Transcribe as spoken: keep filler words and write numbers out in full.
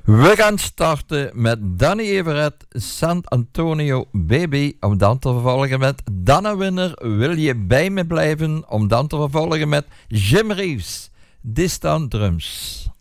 We gaan starten met Danny Everett, San Antonio Baby, om dan te vervolgen met Dana Winner, Wil je bij me blijven, om dan te vervolgen met Jim Reeves, Distant Drums.